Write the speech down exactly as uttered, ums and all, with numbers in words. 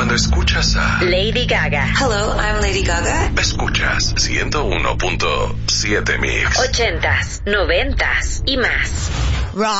Cuando escuchas a Lady Gaga. Hello, I'm Lady Gaga. Escuchas ciento uno punto siete Mix. Ochentas, noventas y más. Rock.